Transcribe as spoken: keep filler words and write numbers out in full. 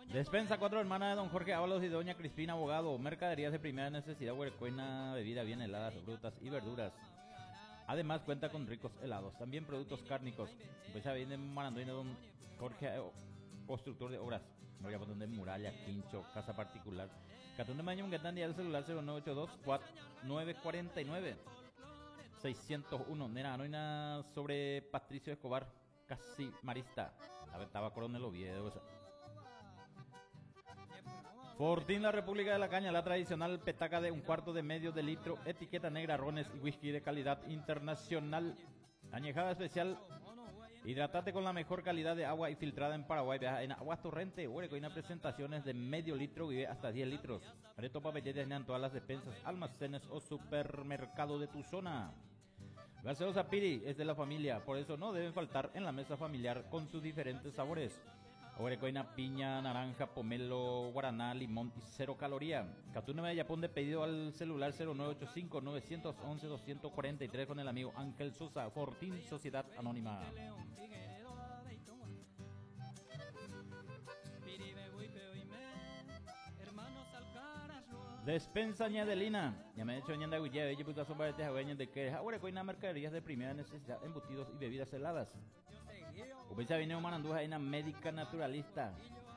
Despensa Cuatro Hermanas de Don Jorge Ábalos y Doña Crispina Abogado. Mercaderías de primera necesidad, huercuena, bebida bien heladas, frutas y verduras. Además cuenta con ricos helados, también productos cárnicos. Pues ya viene Maranduino Don Jorge, constructor de obras. Voy a poner de muralla, quincho, casa particular. Catún de Mañón, que están el celular cero nueve ocho dos, nueve cuatro nueve, seis cero uno. Nena, anoina sobre Patricio Escobar, casi marista. A ver, estaba Coronel Oviedo. Fortín, la República de la Caña, la tradicional petaca de un cuarto de medio de litro, etiqueta negra, rones y whisky de calidad internacional. Añejada especial. Hidratate con la mejor calidad de agua y filtrada en Paraguay. Viaja en Aguas Torrente, Huerecoina, presentaciones de medio litro, vive hasta diez litros. Areto papelletes en todas las despensas, almacenes o supermercado de tu zona. Gaseosa Piri es de la familia, por eso no deben faltar en la mesa familiar con sus diferentes sabores. Orecoina, piña, naranja, pomelo, guaraná, limón y cero caloría. Catuna Media, pon de pedido al celular cero nueve ocho cinco, nueve once, dos cuatro tres con el amigo Ángel Sosa. Fortín, Sociedad Anónima. Despensa Ñadelina. Ya me he hecho ñanda guilla de puta sombra de tejagueñas de que ahora coina mercaderías de primera necesidad, embutidos y bebidas heladas. Upensa viene Manandúa en una médica naturalista.